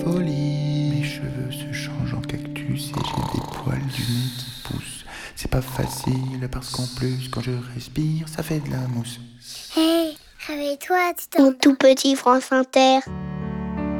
Folie. Mes cheveux se changent en cactus et j'ai des poils du nez qui poussent. C'est pas facile parce qu'en plus quand je respire ça fait de la mousse. Hé, réveille-toi, tu Mon t'endors. tout petit France Inter.